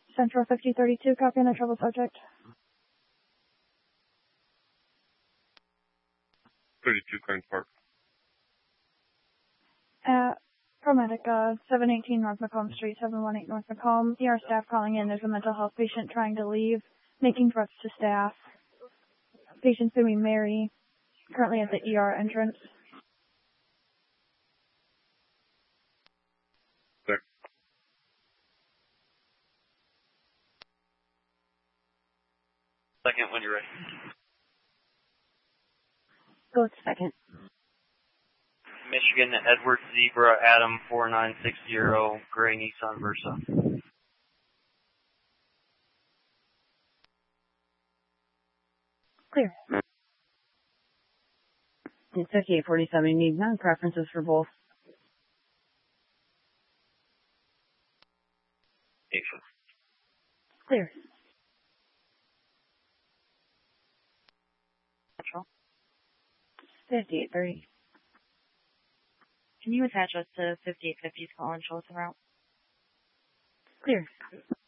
Central 5032, copy on the trouble subject. 32 Crane Park. Paramedic, 718 North Macomb Street, 718 North Macomb. ER staff calling in. There's a mental health patient trying to leave, making threats to staff. Patient's name is Mary, currently at the ER entrance. There. Second when you're ready. Go with second. Michigan, Edward Zebra, Adam 4960, Gray Nissan Versa. Clear. It's okay, 47. You need none preferences for both. Clear. Central. 5830. Can you attach us to 5850's call and show us the route? Clear.